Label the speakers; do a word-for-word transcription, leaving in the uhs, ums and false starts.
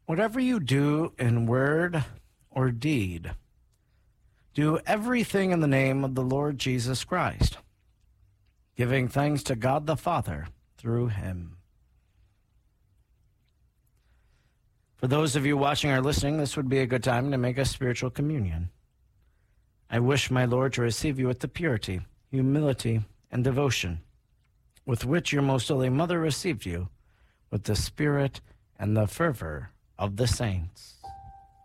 Speaker 1: Whatever you do in word or deed, do everything in the name of the Lord Jesus Christ, giving thanks to God the Father through him. For those of you watching or listening, this would be a good time to make a spiritual communion. I wish my Lord to receive you with the purity, humility, and devotion with which your most holy mother received you, with the spirit and the fervor of the saints.